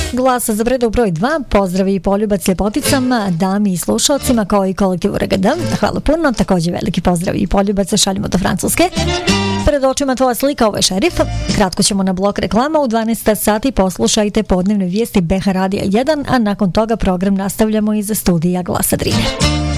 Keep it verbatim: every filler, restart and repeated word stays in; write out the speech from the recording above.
Glasa za Bredo broj dva, pozdravi i poljubac ljepoticama, dami i slušalcima kao i kolektivu R G D. Hvala puno, također veliki pozdrav i poljubac šaljimo do Francuske. Pred očima tvoja slika, ovo je Šerif. Kratko ćemo na blok reklama, u dvanaest sati poslušajte podnevne vijesti B H Radija jedan, a nakon toga program nastavljamo iz studija Glasa Drine.